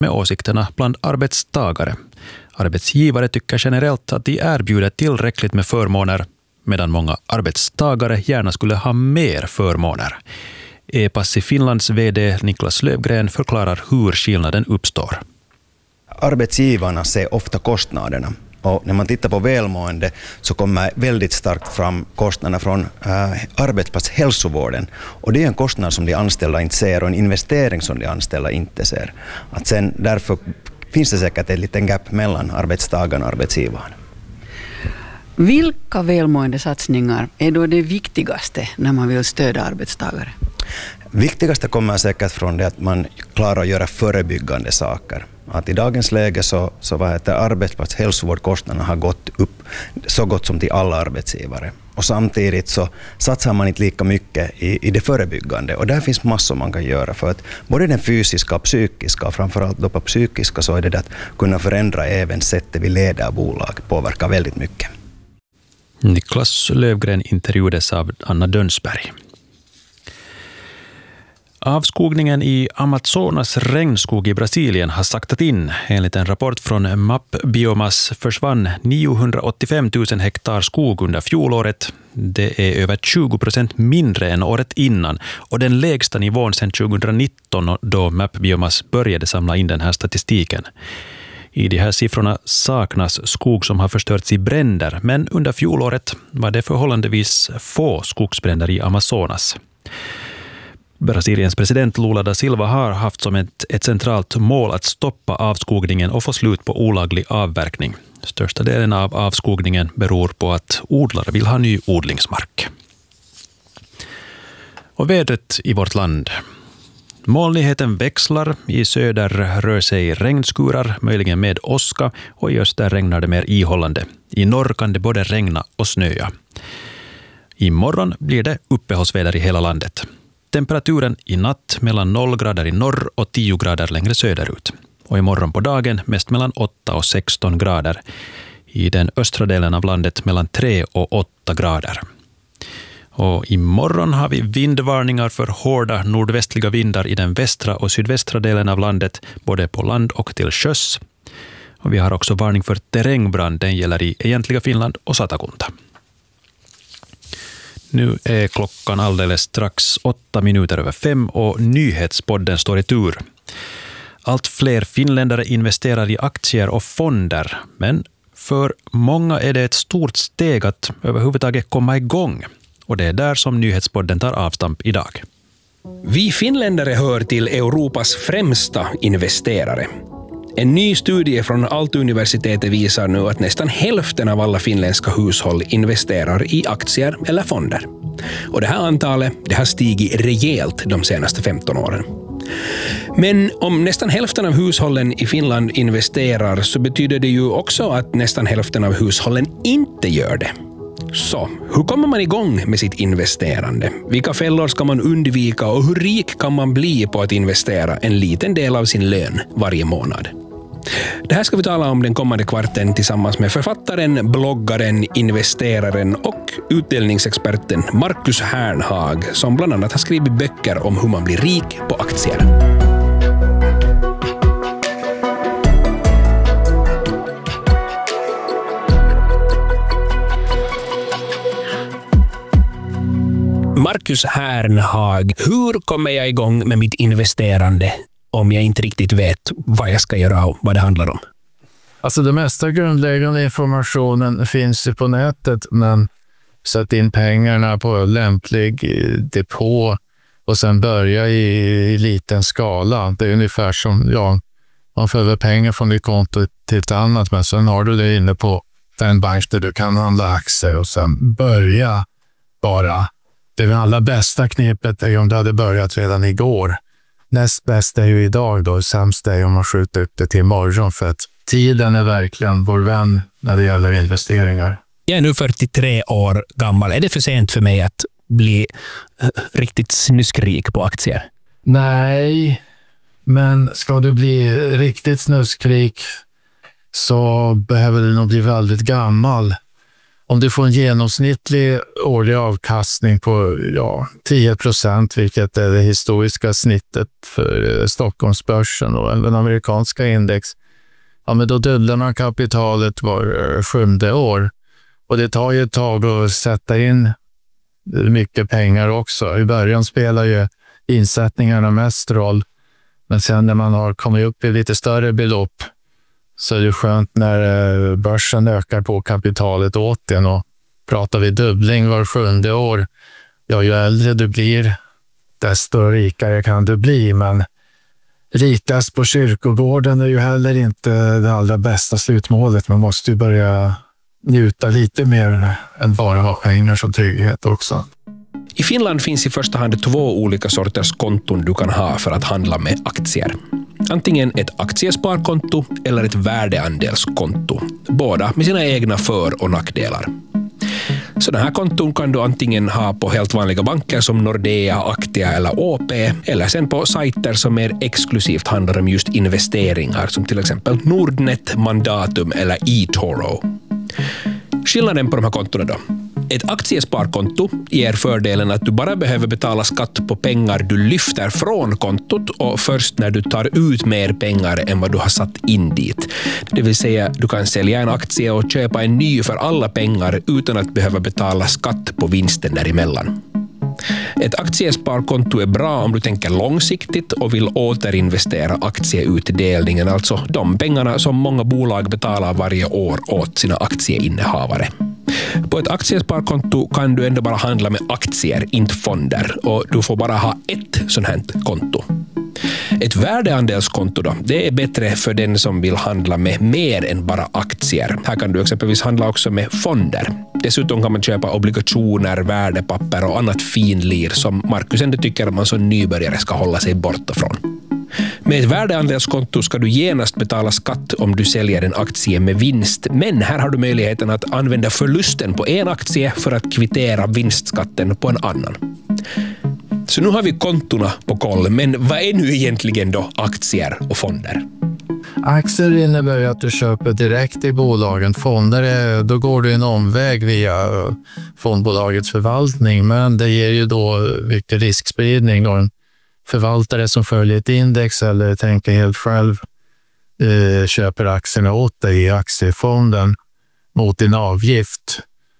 med åsikterna bland arbetstagare. Arbetsgivare tycker generellt att de erbjuder tillräckligt med förmåner, medan många arbetstagare gärna skulle ha mer förmåner. E-pass i Finlands vd Niklas Lövgren förklarar hur skillnaden uppstår. Arbetsgivarna ser ofta kostnaderna. Och när man tittar på välmående så kommer väldigt starkt fram kostnaderna från arbetsplatshälsovården. Och det är en kostnad som de anställda inte ser och en investering som de anställda inte ser. Att sen, därför finns det säkert ett litet gap mellan arbetstagarna och arbetsgivaren. Vilka välmåendesatsningar är då det viktigaste när man vill stödja arbetstagare? Viktigaste kommer säkert från det att man klarar att göra förebyggande saker. Att i dagens läge så arbetsplatshälsovårdskostnaderna har gått upp så gott som till alla arbetsgivare. Och samtidigt så satsar man inte lika mycket i det förebyggande. Och där finns massor man kan göra för att både den fysiska och psykiska, och framförallt då på psykiska, så är det att kunna förändra även sättet vi leder bolag påverkar väldigt mycket. Niklas Lövgren intervjuades av Anna Dönsberg. Avskogningen i Amazonas regnskog i Brasilien har saktat in. Enligt en rapport från MAP Biomas försvann 985 000 hektar skog under fjolåret. Det är över 20% mindre än året innan och den lägsta nivån sedan 2019 då MAP Biomas började samla in den här statistiken. I de här siffrorna saknas skog som har förstörts i bränder, men under fjolåret var det förhållandevis få skogsbränder i Amazonas. Brasiliens president Lula da Silva har haft som ett centralt mål att stoppa avskogningen och få slut på olaglig avverkning. Största delen av avskogningen beror på att odlare vill ha ny odlingsmark. Och vädret i vårt land. Molnigheten växlar. I söder rör sig regnskurar, möjligen med åska, och i öster regnar det mer ihållande. I norr kan det både regna och snöa. Imorgon blir det uppehållsväder i hela landet. Temperaturen i natt mellan 0 grader i norr och 10 grader längre söderut. Och imorgon på dagen mest mellan 8 och 16 grader. I den östra delen av landet mellan 3 och 8 grader. Och imorgon har vi vindvarningar för hårda nordvästliga vindar i den västra och sydvästra delen av landet, både på land och till sjöss. Och vi har också varning för terrängbrand, den gäller i egentliga Finland och Satakunta. Nu är klockan alldeles strax 8:05 och nyhetspodden står i tur. Allt fler finländare investerar i aktier och fonder, men för många är det ett stort steg att överhuvudtaget komma igång. Och det är där som nyhetspodden tar avstamp idag. Vi finländare hör till Europas främsta investerare. En ny studie från Aalto-universitetet visar nu att nästan hälften av alla finländska hushåll investerar i aktier eller fonder. Och det här antalet det har stigit rejält de senaste 15 åren. Men om nästan hälften av hushållen i Finland investerar så betyder det ju också att nästan hälften av hushållen inte gör det. Så, hur kommer man igång med sitt investerande? Vilka fällor ska man undvika och hur rik kan man bli på att investera en liten del av sin lön varje månad? Det här ska vi tala om den kommande kvarten tillsammans med författaren, bloggaren, investeraren och utdelningsexperten Markus Härnhag som bland annat har skrivit böcker om hur man blir rik på aktier. Markus Härnhag, hur kommer jag igång med mitt investerande om jag inte riktigt vet vad jag ska göra och vad det handlar om? Alltså det mesta grundläggande informationen finns på nätet, men sätt in pengarna på lämplig depå och sen börja i liten skala. Det är ungefär som man för över pengar från ditt konto till ett annat, men sen har du det inne på den bank där du kan handla aktier och sen börja bara. Det allra bästa knepet är om du hade börjat redan igår. Näst bäst är ju idag då, sämst är om man skjuter upp det till imorgon för att tiden är verkligen vår vän när det gäller investeringar. Jag är nu 43 år gammal. Är det för sent för mig att bli riktigt snuskrik på aktier? Nej, men ska du bli riktigt snuskrik så behöver du nog bli väldigt gammal. Om du får en genomsnittlig årlig avkastning på 10%, vilket är det historiska snittet för Stockholmsbörsen och den amerikanska index, men då dubblar man kapitalet var 7:e år. Och det tar ju ett tag att sätta in mycket pengar också. I början spelar ju insättningarna mest roll. Men sen när man har kommit upp i lite större belopp så är det skönt när börsen ökar på kapitalet åt en. Och pratar vi dubbling var 7:e år, ju äldre du blir desto rikare kan du bli. Men rikast på kyrkogården är ju heller inte det allra bästa slutmålet. Man måste ju börja njuta lite mer än bara ha pengar som trygghet också. I Finland finns i första hand 2 olika sorters konton du kan ha för att handla med aktier. Antingen ett aktiesparkonto eller ett värdeandelskonto. Båda med sina egna för- och nackdelar. Sådana här konton kan du antingen ha på helt vanliga banker som Nordea, Aktia eller OP, eller sen på sajter som mer exklusivt handlar om just investeringar som till exempel Nordnet, Mandatum eller eToro. Skillnaden på de här kontona då? Ett aktiesparkonto ger fördelen att du bara behöver betala skatt på pengar du lyfter från kontot och först när du tar ut mer pengar än vad du har satt in dit. Det vill säga, du kan sälja en aktie och köpa en ny för alla pengar utan att behöva betala skatt på vinsten däremellan. Ett aktiesparkonto är bra om du tänker långsiktigt och vill återinvestera aktieutdelningen, alltså de pengarna som många bolag betalar varje år åt sina aktieinnehavare. På ett aktiesparkonto kan du ändå bara handla med aktier, inte fonder, och du får bara ha ett sånt här konto. Ett värdeandelskonto då, det är bättre för den som vill handla med mer än bara aktier. Här kan du exempelvis handla också med fonder. Dessutom kan man köpa obligationer, värdepapper och annat finlir som Marcus ändå tycker att man som nybörjare ska hålla sig borta från. Med ett värdeandelskonto ska du genast betala skatt om du säljer en aktie med vinst, men här har du möjligheten att använda förlusten på en aktie för att kvittera vinstskatten på en annan. Så nu har vi kontona på koll, men vad är nu egentligen då aktier och fonder? Aktier innebär ju att du köper direkt i bolagen. Fonder, då går du en omväg via fondbolagets förvaltning, men det ger ju då mycket riskspridning. Och en förvaltare som följer ett index eller tänker helt själv köper aktierna åt dig i aktiefonden mot din avgift.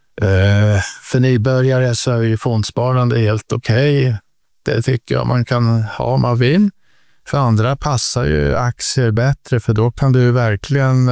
För nybörjare så är ju fondsparande helt okej. Det tycker jag man kan ha om man vill. För andra passar ju aktier bättre, för då kan du verkligen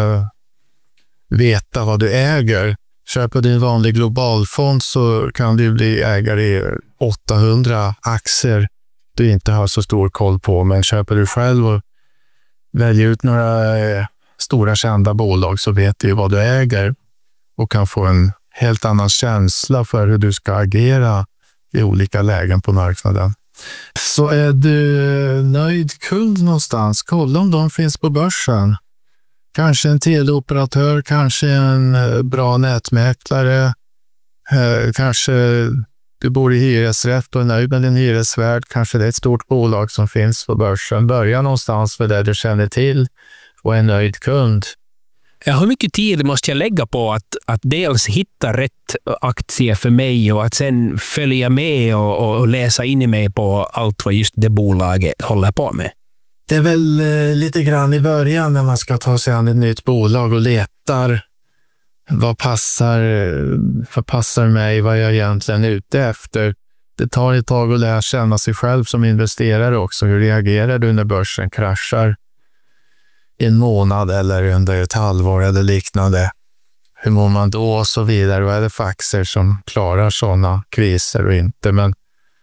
veta vad du äger. Köper du en vanlig globalfond så kan du bli ägare i 800 aktier du inte har så stor koll på. Men köper du själv och väljer ut några stora kända bolag så vet du vad du äger och kan få en helt annan känsla för hur du ska agera i olika lägen på marknaden. Så är du nöjd kund någonstans, kolla om de finns på börsen. Kanske en teleoperatör, kanske en bra nätmäklare, kanske du bor i hyresrätt och är nöjd med din hyresvärd, kanske det är ett stort bolag som finns på börsen. Börja någonstans för det du känner till och är nöjd kund. Hur mycket tid måste jag lägga på att dels hitta rätt aktie för mig och att sen följa med och läsa in i mig på allt vad just det bolaget håller på med? Det är väl lite grann i början när man ska ta sig an ett nytt bolag och letar vad passar mig, vad jag egentligen är ute efter. Det tar ett tag att lära känna sig själv som investerare också. Hur reagerar du när börsen kraschar en månad eller under ett halvår eller liknande? Hur mår man då och så vidare? Vad är det för aktier som klarar sådana kriser och inte? Men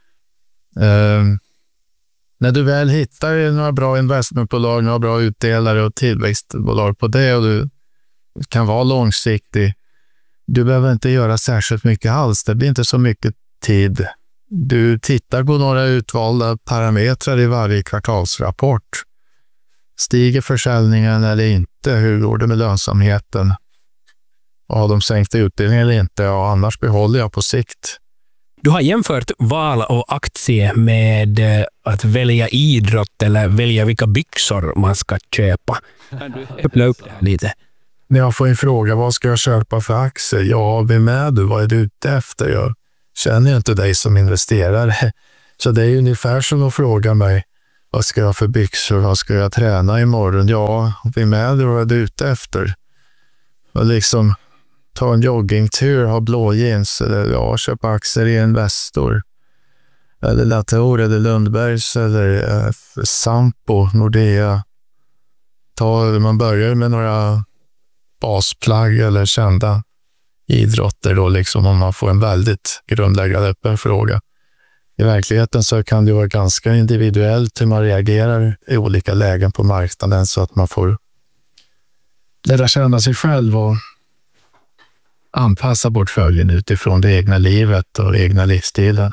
när du väl hittar några bra investmentbolag, några bra utdelare och tillväxtbolag på det och du kan vara långsiktig, du behöver inte göra särskilt mycket alls. Det blir inte så mycket tid. Du tittar på några utvalda parametrar i varje kvartalsrapport. Stiger försäljningen eller inte? Hur går det med lönsamheten? Har de sänkt utdelningen eller inte? Ja, annars behåller jag på sikt. Du har jämfört val av aktie med att välja idrott eller välja vilka byxor man ska köpa. Kan du öppna upp det här lite? när jag får en fråga, vad ska jag köpa för aktier? Ja, vem är du? Vad är du ute efter? Jag känner ju inte dig som investerare. Så det är ungefär som att fråga mig, vad ska jag för byxor? Vad ska jag träna imorgon? Ja, vem är du? Vad är du ute efter? Och liksom ta en joggingtur, ha blå jeans eller köpa aktier i Investor. Eller Latour eller Lundbergs eller Sampo, Nordea. Man börjar med några basplagg eller kända idrotter då liksom, om man får en väldigt grundläggande öppen fråga. I verkligheten så kan det vara ganska individuellt hur man reagerar i olika lägen på marknaden, så att man får lära känna sig själv och anpassa portföljen utifrån det egna livet och egna livsstilen.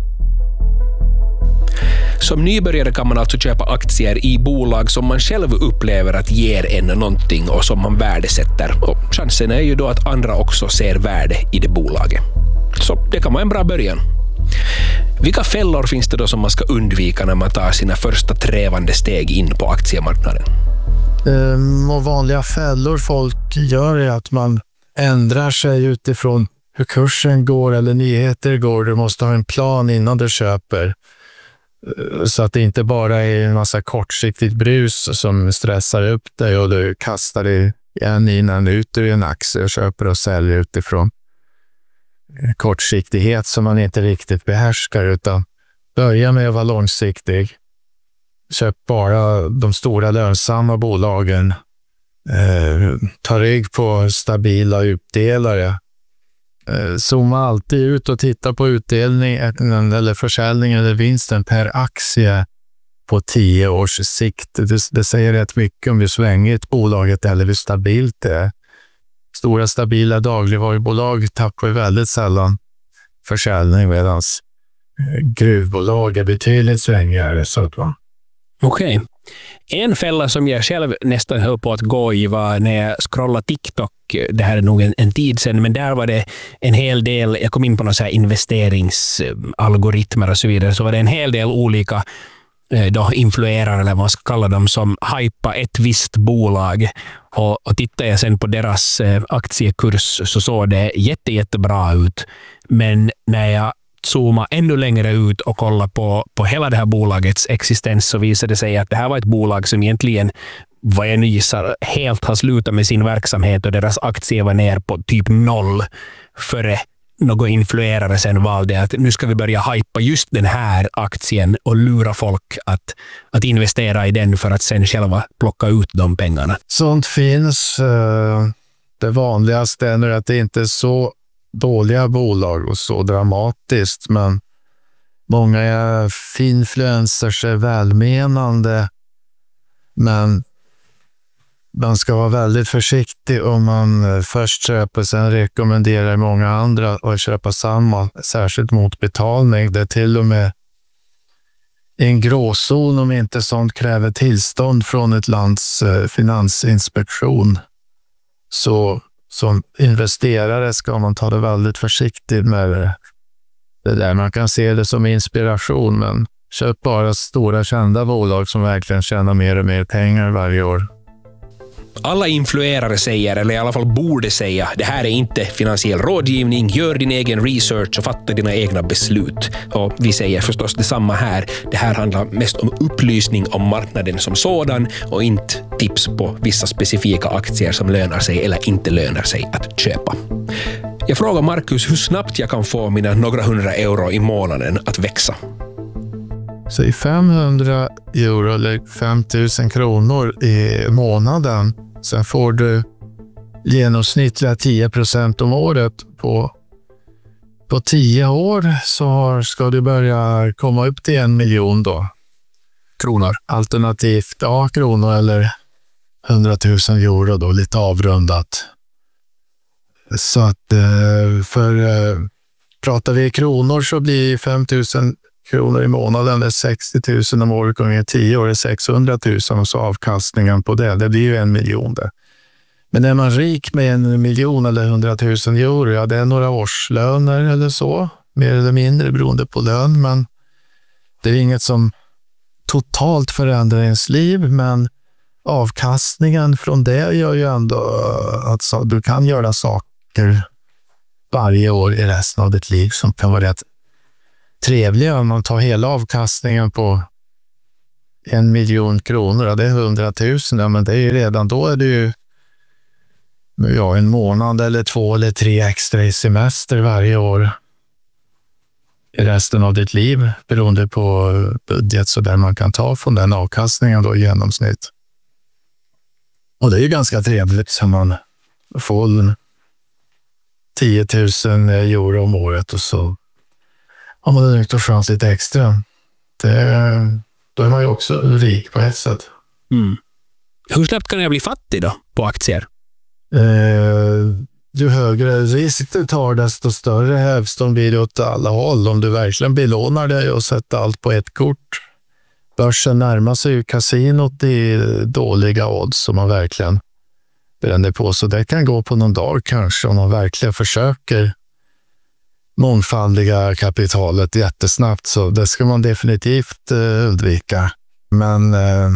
Som nybörjare kan man alltså köpa aktier i bolag som man själv upplever att ger en någonting och som man värdesätter. Och chansen är ju då att andra också ser värde i det bolaget. Så det kan vara en bra början. Vilka fällor finns det då som man ska undvika när man tar sina första trevande steg in på aktiemarknaden? Och vanliga fällor folk gör är att man ändrar sig utifrån hur kursen går eller nyheter går. Du måste ha en plan innan du köper. Så att det inte bara är en massa kortsiktigt brus som stressar upp dig och du kastar dig en innan ut ur en aktie och köper och säljer utifrån kortsiktighet som man inte riktigt behärskar, utan börja med att vara långsiktig. Köp bara de stora lönsamma bolagen. Ta rygg på stabila utdelare. Zooma alltid ut och titta på utdelning eller försäljning eller vinsten per aktie på 10 års sikt. Det säger rätt mycket om hur svängigt bolaget eller hur stabilt det är. Stora stabila dagligvarubolag tappar väldigt sällan försäljning, medan gruvbolag är betydligt svängigare. Okej. En fälla som jag själv nästan höll på att gå i var när jag scrollade TikTok. Det här är nog en tid sedan, men där var det en hel del, jag kom in på några så här investeringsalgoritmer och så vidare, så var det en hel del olika influerare eller vad man ska kalla dem som hypa ett visst bolag, och tittar jag sen på deras aktiekurs så såg det jättebra ut, men när jag zooma ännu längre ut och kolla på hela det här bolagets existens så visade det sig att det här var ett bolag som egentligen, vad jag nu gissar, helt har slutat med sin verksamhet och deras aktier var ner på typ 0 före någon influerare sen valde att nu ska vi börja hypa just den här aktien och lura folk att investera i den för att sen själva plocka ut de pengarna. Sånt finns. Det vanligaste är att det inte är så dåliga bolag och så dramatiskt, men många influencers är välmenande, men man ska vara väldigt försiktig om man först köper, sen rekommenderar många andra att köpa samma, särskilt mot betalning. Det är till och med en gråzon om inte sånt kräver tillstånd från ett lands finansinspektion. Så som investerare ska man ta det väldigt försiktigt med det där. Man kan se det som inspiration, men köp bara stora kända bolag som verkligen tjänar mer och mer pengar varje år. Alla influerare säger, eller i alla fall borde säga, det här är inte finansiell rådgivning, gör din egen research och fatta dina egna beslut. Och vi säger förstås detsamma här. Det här handlar mest om upplysning om marknaden som sådan och inte tips på vissa specifika aktier som lönar sig eller inte lönar sig att köpa. Jag frågar Marcus hur snabbt jag kan få mina några 100 euro i månaden att växa. Säg 500 euro eller 5 000 kronor i månaden. Sen får du genomsnittliga 10% om året. På 10 år så ska du börja komma upp till 1 miljon då. Kronor. Alternativt, kronor eller 100 000 euro då, lite avrundat. Så att pratar vi i kronor så blir 5 000 kronor i månaden, det är 60 000 om året, gånger 10 år är 600 000 och så avkastningen på det blir ju 1 miljon där. Men är man rik med 1 miljon eller 100 000 euro, det är några årslöner eller så, mer eller mindre beroende på lön, men det är inget som totalt förändrar ens liv, men avkastningen från det gör ju ändå att du kan göra saker varje år i resten av ditt liv som kan vara rätt trevliga. Om man tar hela avkastningen på 1 miljon kronor, det är 100 000, ja, men det är ju redan då är det ju en månad eller 2 eller 3 extra i semester varje år i resten av ditt liv beroende på budget, så där man kan ta från den avkastningen då i genomsnitt. Och det är ju ganska trevligt som man får 10 000 euro om året och så har man nytt och chans lite extra. Då är man ju också rik på ett sätt. Mm. Hur snabbt kan jag bli fattig då på aktier? Ju högre risk du tar, desto större hävstång blir det åt alla håll. Om du verkligen belånar dig och sätter allt på ett kort. Börsen närmar sig ju kasinot i dåliga odds som man verkligen bränner på. Så det kan gå på någon dag kanske om man verkligen försöker mångfaldiga kapitalet jättesnabbt. Så det ska man definitivt undvika. Men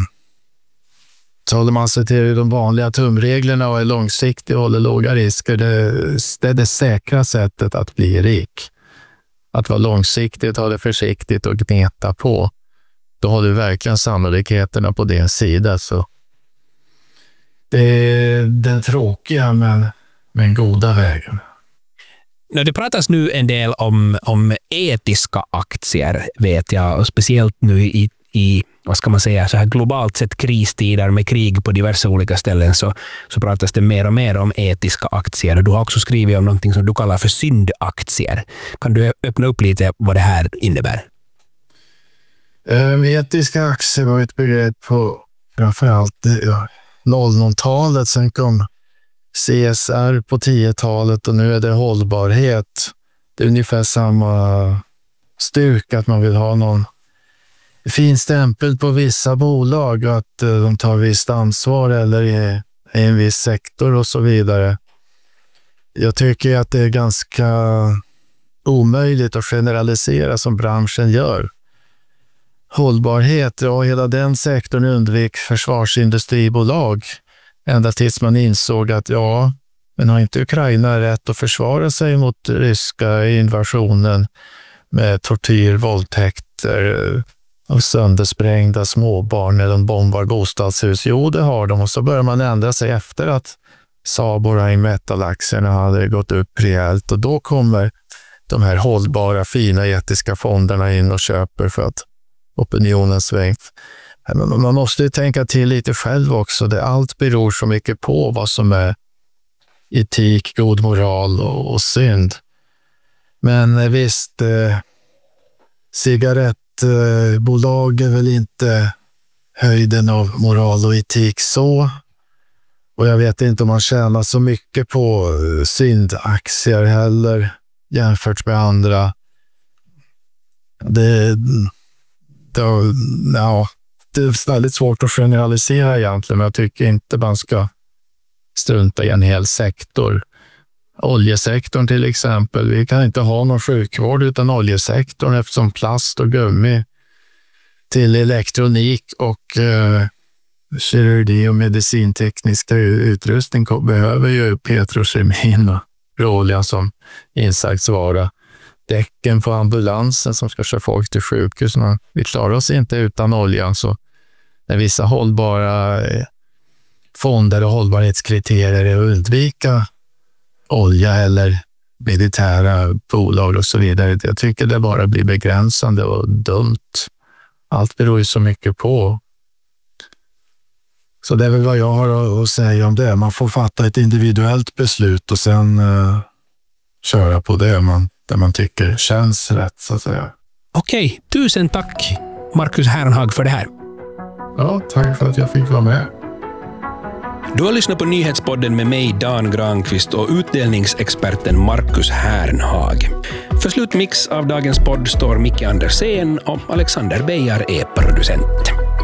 så håller man sig till de vanliga tumreglerna och är långsiktig och håller låga risker. Det är det säkra sättet att bli rik. Att vara långsiktig, ta det försiktigt och gneta på. Då har du verkligen sannolikheterna på din sida. Så det är den tråkiga men goda vägen. Det pratas nu en del om etiska aktier, vet jag, och speciellt nu i vad ska man säga, så här globalt sett kristider med krig på diverse olika ställen så pratas det mer och mer om etiska aktier. Du har också skrivit om någonting som du kallar för syndaktier. Kan du öppna upp lite vad det här innebär? Etiska aktier var ett begrepp på framförallt 00-talet. Sen kom CSR på 10-talet och nu är det hållbarhet. Det är ungefär samma styrka att man vill ha någon fin stämpel på vissa bolag och att de tar visst ansvar eller i en viss sektor och så vidare. Jag tycker att det är ganska omöjligt att generalisera som branschen gör. Hållbarhet, ja, hela den sektorn undvek försvarsindustribolag ända tills man insåg att men har inte Ukraina rätt att försvara sig mot ryska invasionen med tortyr, våldtäkter och söndersprängda småbarn när de bombar bostadshus? Jo, det har de. Och så börjar man ändra sig efter att Saab och Rheinmetall-aktierna hade gått upp rejält. Och då kommer de här hållbara, fina, etiska fonderna in och köper för att opinionen svängt. Men man måste ju tänka till lite själv också. Allt beror så mycket på vad som är etik, god moral och synd. Men visst, cigarettbolag är väl inte höjden av moral och etik så. Och jag vet inte om man tjänar så mycket på syndaktier heller jämfört med andra. Det är väldigt svårt att generalisera egentligen, men jag tycker inte man ska strunta i en hel sektor. Oljesektorn till exempel. Vi kan inte ha någon sjukvård utan oljesektorn eftersom plast och gummi till elektronik och kirurgi och medicinteknisk utrustning behöver ju petrokemin och råolja som insatsvara. Däcken på ambulansen som ska köra folk till sjukhusen. Vi klarar oss inte utan oljan, så när vissa hållbara fonder och hållbarhetskriterier är att undvika olja eller militära bolag och så vidare. Jag tycker det bara blir begränsande och dumt. Allt beror ju så mycket på. Så det är väl vad jag har att säga om det. Man får fatta ett individuellt beslut och sen köra på det där man tycker känns rätt, så att säga. Okej, tusen tack Markus Härnhag för det här. Ja, tack för att jag fick vara med. Du har lyssnat på Nyhetspodden med mig, Dan Granqvist, och utdelningsexperten Markus Härnhag. För slutmix av dagens podd står Micke Andersén och Alexander Beijar är producent.